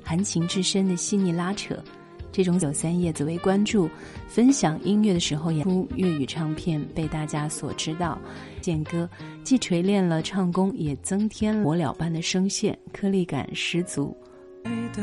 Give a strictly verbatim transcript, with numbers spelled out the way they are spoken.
含情至深的细腻拉扯。这种有三叶子为关注分享音乐的时候演出粤语唱片被大家所知道。健歌既锤炼了唱功，也增添了火燎般的声线，颗粒感十足。 你的